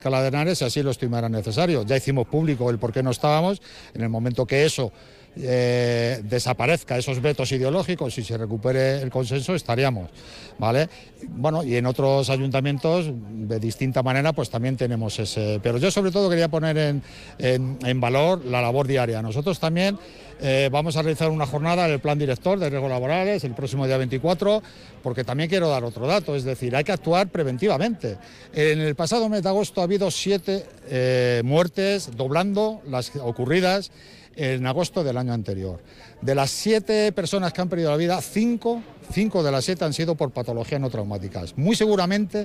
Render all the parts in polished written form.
Alcalá de Henares, si así lo estimara necesario. Ya hicimos público el por qué no estábamos. En el momento que eso desaparezca, esos vetos ideológicos, y se recupere el consenso, estaríamos, ¿vale? Bueno, y en otros ayuntamientos de distinta manera pues también tenemos ese, pero yo sobre todo quería poner en valor la labor diaria. Nosotros también vamos a realizar una jornada en el plan director de riesgos laborales el próximo día 24, porque también quiero dar otro dato, es decir, hay que actuar preventivamente. En el pasado mes de agosto ha habido 7 muertes, doblando las ocurridas en agosto del año anterior. De las 7 personas que han perdido la vida, 5 de las 7 han sido por patologías no traumáticas, muy seguramente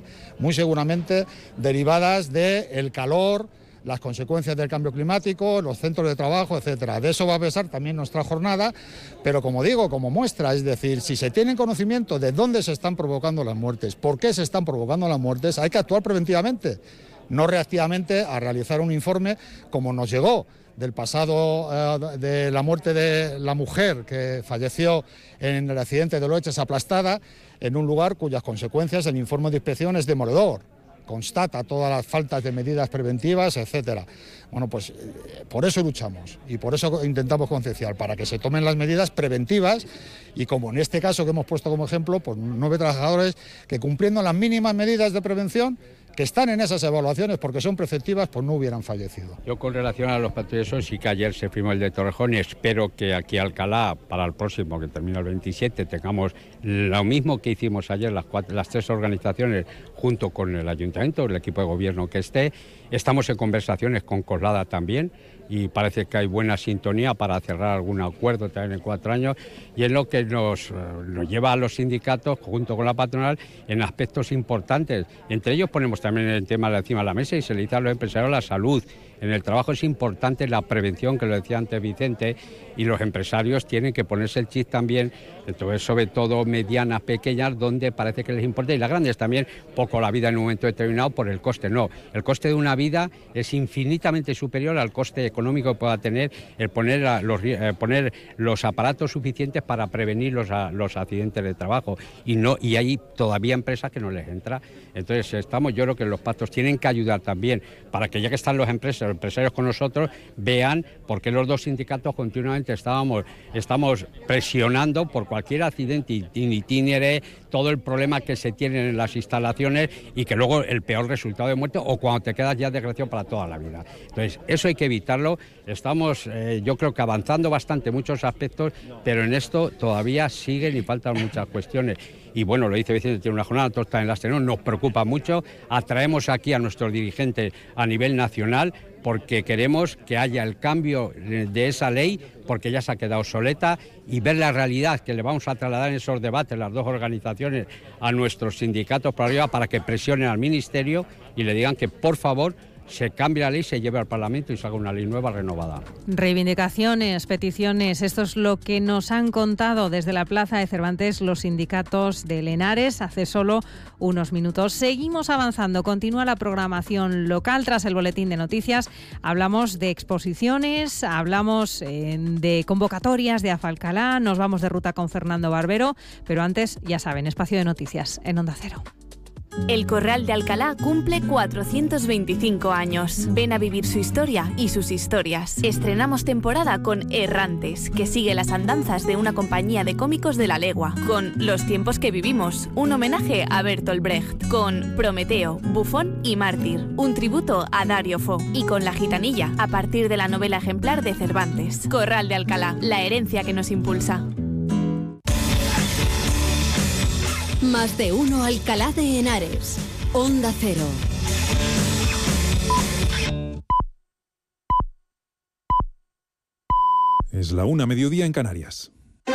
derivadas del calor, las consecuencias del cambio climático, los centros de trabajo, etcétera. De eso va a pesar también nuestra jornada, pero como digo, como muestra, es decir, si se tiene conocimiento de dónde se están provocando las muertes, por qué se están provocando las muertes, hay que actuar preventivamente, no reactivamente a realizar un informe como nos llegó del pasado, de la muerte de la mujer que falleció en el accidente de Loeches aplastada en un lugar cuyas consecuencias el informe de inspección es demoledor, constata todas las faltas de medidas preventivas, etcétera. Bueno, pues por eso luchamos y por eso intentamos concienciar, para que se tomen las medidas preventivas, y como en este caso que hemos puesto como ejemplo, pues 9 trabajadores que, cumpliendo las mínimas medidas de prevención que están en esas evaluaciones porque son preceptivas, pues no hubieran fallecido. Yo, con relación a los patrulleros, sí que ayer se firmó el de Torrejón, y espero que aquí Alcalá, para el próximo, que termina el 27, tengamos lo mismo que hicimos ayer las 3 organizaciones, junto con el ayuntamiento, el equipo de gobierno que esté. Estamos en conversaciones con Coslada también, y parece que hay buena sintonía para cerrar algún acuerdo también en 4 años, y es lo que nos lleva a los sindicatos, junto con la patronal, en aspectos importantes. Entre ellos ponemos también el tema de encima de la mesa, y se le dice a los empresarios la salud. En el trabajo es importante la prevención, que lo decía antes Vicente, y los empresarios tienen que ponerse el chip también, entonces, sobre todo medianas, pequeñas, donde parece que les importa, y las grandes también, poco la vida en un momento determinado por el coste. No, el coste de una vida es infinitamente superior al coste económico que pueda tener el poner los aparatos suficientes para prevenir los accidentes de trabajo, y hay todavía empresas que no les entra. Entonces yo creo que los pactos tienen que ayudar también, para que ya que están los empresarios con nosotros, vean por qué los 2 sindicatos continuamente estamos presionando por cualquier accidente itinere, todo el problema que se tiene en las instalaciones, y que luego el peor resultado de muerte, o cuando te quedas ya desgraciado para toda la vida. Entonces eso hay que evitarlo. Estamos yo creo que avanzando bastante en muchos aspectos, pero en esto todavía siguen y faltan muchas cuestiones. Y bueno, lo dice Vicente, tiene una jornada, todos están en las tenemos, nos preocupa mucho. Atraemos aquí a nuestros dirigentes a nivel nacional, porque queremos que haya el cambio de esa ley, porque ya se ha quedado obsoleta, y ver la realidad que le vamos a trasladar en esos debates las 2 organizaciones a nuestros sindicatos por arriba, para que presionen al Ministerio y le digan que, por favor, se cambie la ley, se lleve al Parlamento y se haga una ley nueva, renovada. Reivindicaciones, peticiones, esto es lo que nos han contado desde la Plaza de Cervantes los sindicatos de Henares hace solo unos minutos. Seguimos avanzando, continúa la programación local. Tras el boletín de noticias hablamos de exposiciones, hablamos de convocatorias de Afalcalá, nos vamos de ruta con Fernando Barbero, pero antes, ya saben, espacio de noticias en Onda Cero. El Corral de Alcalá cumple 425 años. Ven a vivir su historia y sus historias. Estrenamos temporada con Errantes, que sigue las andanzas de una compañía de cómicos de la legua. Con Los tiempos que vivimos, un homenaje a Bertolt Brecht. Con Prometeo, Bufón y Mártir, un tributo a Dario Fo. Y con La gitanilla, a partir de la novela ejemplar de Cervantes. Corral de Alcalá, la herencia que nos impulsa. Más de uno Alcalá de Henares. Onda Cero. Es la 1:00 mediodía en Canarias.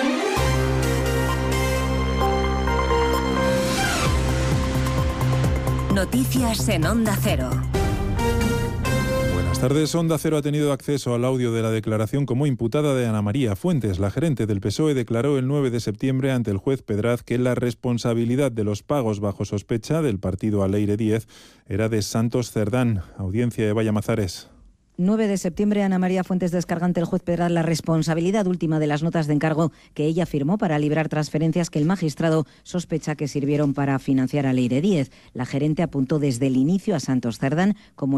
Noticias en Onda Cero. Buenas tardes. Onda Cero ha tenido acceso al audio de la declaración como imputada de Ana María Fuentes. La gerente del PSOE declaró el 9 de septiembre ante el juez Pedraz que la responsabilidad de los pagos bajo sospecha del partido Aleire 10 era de Santos Cerdán. Audiencia de Vallamazares. 9 de septiembre, Ana María Fuentes descarga ante el juez Pedraz la responsabilidad última de las notas de encargo que ella firmó para librar transferencias que el magistrado sospecha que sirvieron para financiar a Aleire 10. La gerente apuntó desde el inicio a Santos Cerdán como